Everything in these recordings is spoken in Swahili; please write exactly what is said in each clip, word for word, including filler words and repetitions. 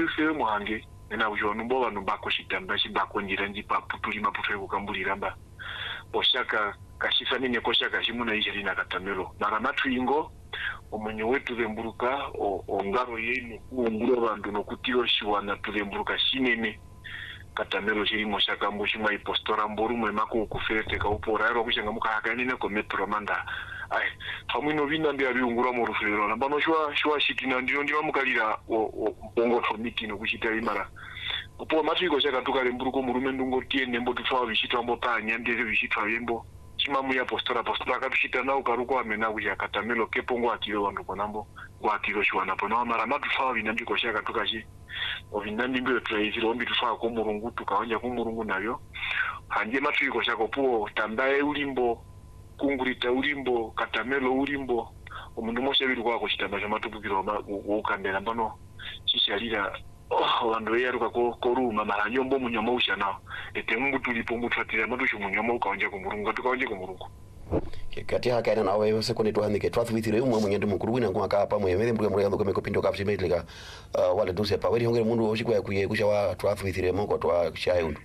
ufufe muhange nena ujonu mbo wanu bako shitamba shibako njiranji pa putuli mapufe kukambuliramba poshaka kashisa nini koshaka shimuna ishirina katamelo maramatu ingo omunye wetu lemburuka ongaro yenu kuunguro bandu nokutiro shiwana tulemburuka shinene katamelo shirimo shaka mbushima ipostora mboru mwemako ukufete ka upora ero kushanga muka hakanine ko metro manda ai famino vina ndia biungura mu rufero na bano shwa shwa shitina ndio ndio mukalira bongo komiti no kushita imara upo matiko shaka tukalemburuko murume ndungo tiene mbo tufa bishitwa mbo panya ndeze bishitwa yembo chimamu ya postora postora kabishita na ukaruko amena kuja katamelo kepongo atiro wandu konambo kwa atiro shwana pona mara matu fa binambiko shaka tukashi ovinandi mbio traiziro ombi tufa ko murungu tukawanja ko murungu nayo hanje matiko shako puo tambaye ulimbo kungurita ulimbo katamelo ulimbo omundu moshe biri kwa ko shitamba cha matubukiro ukandela mbano shishalira oh wandu yaruka ko koruma mara nyombo munyoma ushana ete mbu tulipo mbu twatira matushu munyoma ukawanja ko murungu tukawanja ko murungu kati haka ina nawe wose kone tuhandike twathwithire umwe mwenye mukuru wina ngwaka apa mwe mwe mbuga mbuga ngome kopindo kapsi metlika uh, wale duse pa weli hongere mundu oshikwa yakuye kusha wa twathwithire moko twa shayo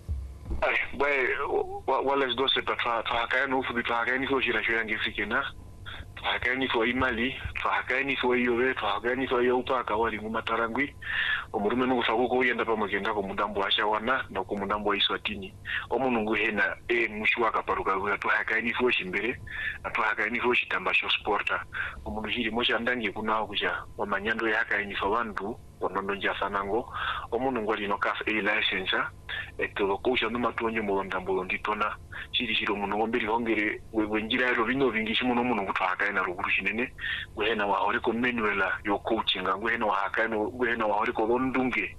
ai bwe wale dose pa twa twa haka no ufu twa haka ni so shira shira ngifike na twa haka ni so imali twa haka ni so yowe twa haka ni so yopaka wali ngumatarangwi omurume no kusako ko yenda pa mugenda ko mudambo ashawana na ko mudambo aiswatini omunungu hena e mushwaka paruka kwa twa haka ni so shimbere atwa haka ni so shitamba sho sporta omundu hiri mosha ndangi kuna kuja wamanyando ya haka ni so wandu onondo njasanango omunungu ali no kaf e license eto ko usha no matonye mu ndambo nditona chiri chiro munungu mbiri hongere wenjira ero bino bingishi muno munungu twa haka na ruguru shinene gwena wa hore ko menuela yo coaching gwena wa haka no gwena wa hore ko ndunge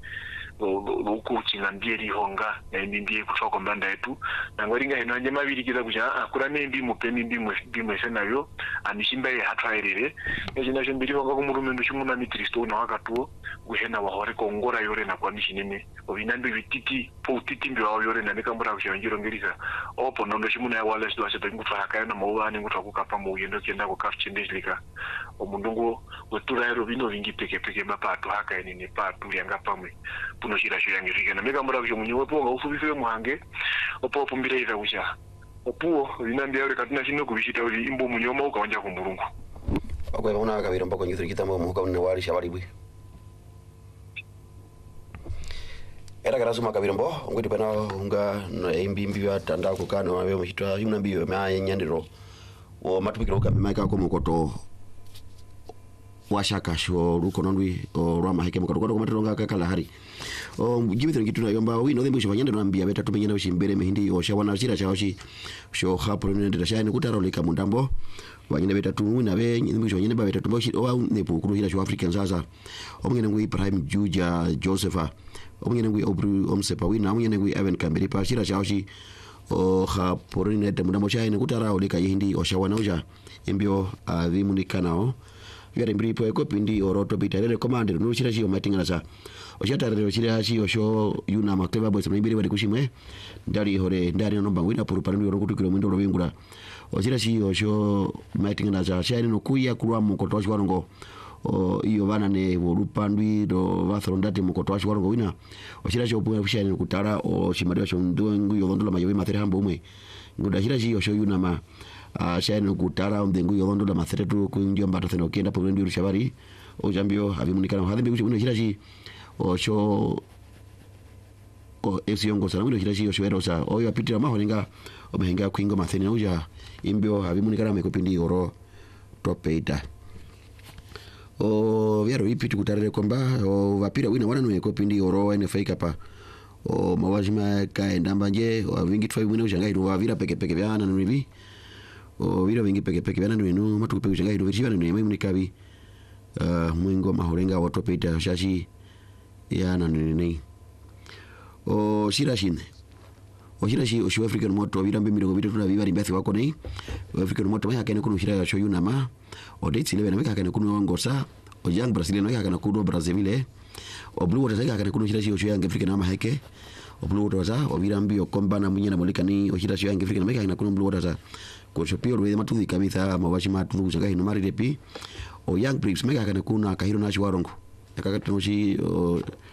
lo coaching ambieri honga na ndimbi kutoka mbanda yetu na ngoringa hino anje mabiri kiza kuja akura nembi mupeni ndimwe ndimwe senayo anishimba ye hatwairere ejina shembiri honga kumurume ndushimuna ni Kristo na wakatuo gwena wa hore ko ngora yore na kwa mishinene obinando bititi po titi mbi wa yore na nekambura kushangiro ngiriza opo nondo shimuna ya wale sto aseta ngufa hakana mawani ngufa kukapa mu yendo kenda ko kaf chendezlika omundungu wetura ero bino vingi peke peke mapato haka ni pato yanga pamwe puno shira shira ngirika na megambura kusho munyewe ponga ufubife muhange opo opo mbireza kusha opuo binandi yore katina shino kubishita uli imbo munyoma ukawanja ku mulungu akwe bona kabira mpako nyithuri kitambo muka ne wali shabalibwi era karasu makabirombo ngwiti pana unga imbimbi batanda ko kana mabe muhitwa yumna mbiyo ma nyandiro wo matubikiro ka memaika ko mukoto washaka sho ruko nondwi rwa maheke mukoto ko matronga kakala hari o gibitro kituna yomba wi no thimbu shivanyende no ambia beta tumenyana ushimbere mehindi o shawana shira chaoshi sho hapo nende tashani kutaroleka mundambo wanyine beta tu na be thimbu shivanyende ba beta tumbo shi o ne pukuru hira sho African zaza omngene ngwi Ibrahim Juja Josepha omngene ngwi Obru Omsepa wina omngene ngwi Evan Kamberi pa shira chaoshi o ha porine de mundambo chaine kutaroleka yindi o shawana uja imbio avimunikanao yare mbiri po ekopindi oroto bitarere commander no shira shi o matingana sa o shata rero shira shi o sho yuna makteba boys mbiri bari kushimwe ndari hore ndari no bangwina puru parani oro kutukiro mwindo ro bingura o shira shi o sho matingana sa shari no kuya kurwa mukoto shi warongo o iyo bana ne borupandwi do vathondati mukoto shi warongo wina o shira shi opu shari no kutara o shimario sho ndungu yo ndola mayobe matere hambo umwe nguda shira shi o sho yuna ma a shani kutara umdengu yondo la matheretu kunjio mbato theno kenda po ndio rushabari o jambio havimunikana hadhi biku uno shirashi o sho o F C yongo sana uno shirashi o shwero sa o yapitira maholinga o mehenga kwingo matheni uja imbio havimunikana mekopindi oro topeita o vyaro ipitu kutarere kwamba o vapira wina wana no ekopindi oro N F A kapa o mawajima kaenda mbanje o vingi twa wina uja ngai no vira peke peke vyana no rivi o vira vingi peke peke bana no matu peke ngai no vira no mai munikabi uh mwingo mahorenga wotopita shashi yana nini o shirashin o shirashi o South African moto vira mbimiro go vituna viva ribathi wako nei African moto mai hakene kuno shira sho yuna ma o dates eleven mai hakene kuno ngosa o young Brazilian mai hakene kuno Brazil o blue water hakene kuno shirashi o young African ma hake o blue water za o vira mbio kombana munyana molikani o shirashi young African mai hakene kuno blue water za ko shopio rwe matudhi kabisa mawashi matudhu zanga hino mari depi o young briefs mega kana kuna kahiro na shwarongo akakati noshi